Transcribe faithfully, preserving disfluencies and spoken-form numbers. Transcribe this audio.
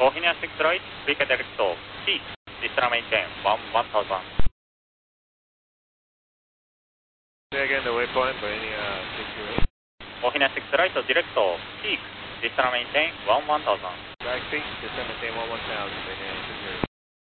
Bohemia six right, Brica Directo, Peak, Vistara maintain, one, one thousand. Say again the waypoint, Bohemia six right. Bohemia six right, Directo, Peak, Vistara maintain, one, one thousand. Back peak, descend maintain one, one thousand, Bohemia six right.